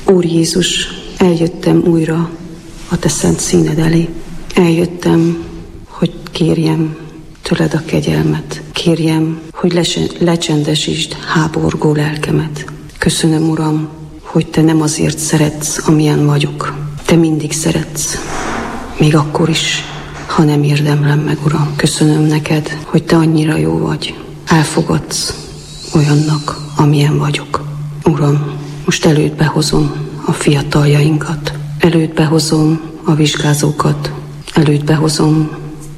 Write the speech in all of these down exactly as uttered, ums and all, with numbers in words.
Úr Jézus, eljöttem újra a Te szent színed elé. Eljöttem, hogy kérjem tőled a kegyelmet. Kérjem, hogy lecsendesítsd háborgó lelkemet. Köszönöm, Uram, hogy Te nem azért szeretsz, amilyen vagyok. Te mindig szeretsz, még akkor is, ha nem érdemlem meg, Uram. Köszönöm neked, hogy Te annyira jó vagy. Elfogadsz olyannak, amilyen vagyok. Uram, most elődbe hozom a fiataljainkat. Elődbe hozom a vizsgázókat. Elődbe hozom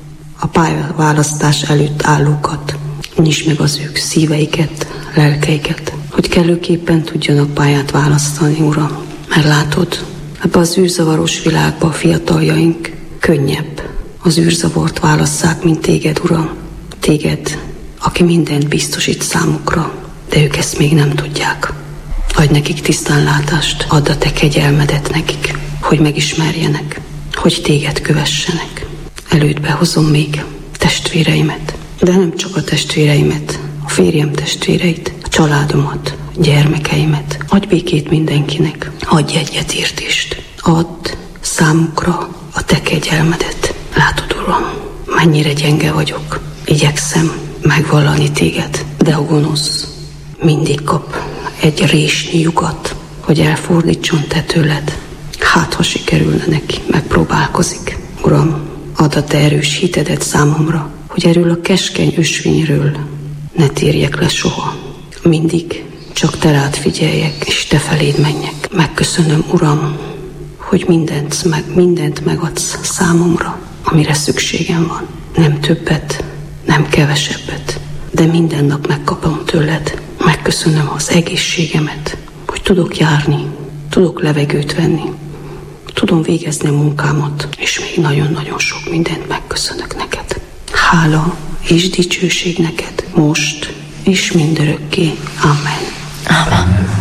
a pályaválasztás előtt állókat. Nyisd meg az ők szíveiket, lelkeiket, hogy kellőképpen tudjanak pályát választani, Uram. Mert látod, ebbe az űrzavaros világba a fiataljaink könnyebb az űrzavart válasszák, mint téged, Uram. Téged, aki mindent biztosít számukra, de ők ezt még nem tudják. Adj nekik tisztánlátást, add a Te kegyelmedet nekik, hogy megismerjenek, hogy Téged kövessenek. Elődbe hozom még testvéreimet, de nem csak a testvéreimet, a férjem testvéreit, a családomat, a gyermekeimet. Adj békét mindenkinek, adj egyetértést, add számukra a Te kegyelmedet. Látod, Uram, mennyire gyenge vagyok. Igyekszem megvallani Téged, de a gonosz mindig kap egy résnyi lyukat, hogy elfordítson Te tőled. Hát, ha sikerülne neki, megpróbálkozik. Uram, add a Te erős hitedet számomra, hogy erről a keskeny ösvényről ne térjek le soha. Mindig csak Te rád figyeljek, és Te feléd menjek. Megköszönöm, Uram, hogy mindent, meg, mindent megadsz számomra, amire szükségem van. Nem többet, nem kevesebbet, de minden nap megkapom tőled. Megköszönöm az egészségemet, hogy tudok járni, tudok levegőt venni, tudom végezni a munkámat, és még nagyon-nagyon sok mindent megköszönök neked. Hála és dicsőség neked, most és mindörökké. Amen. Amen.